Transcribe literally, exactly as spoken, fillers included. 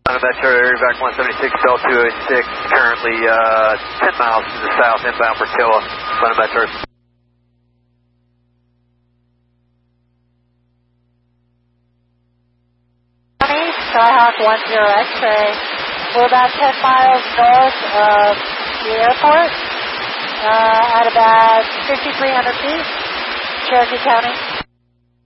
Atlanta Metro area back one seventy-six, Bell two oh six, currently uh, ten miles to the south, inbound for Killa, Atlanta Metro. Skyhawk one zero X-ray. We're about ten miles north of the airport, uh, at about fifty-three hundred feet, Cherokee County.